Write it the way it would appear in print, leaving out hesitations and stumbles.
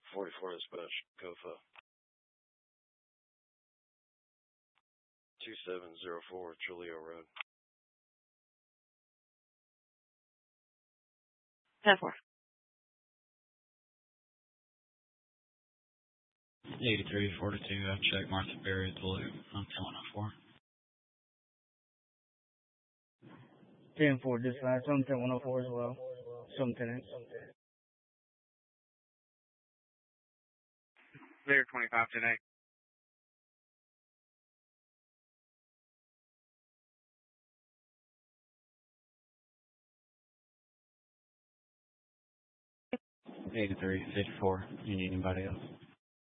44 dispatch, GOFA. 2704 Julio Road. 10-4. 8342, I've checked Martha Berry at Blue. I'm 10-104. 10-4 dispatch, I'm 10-104 as well. Some tenants. Clear 25 today. $83.54. You need anybody else?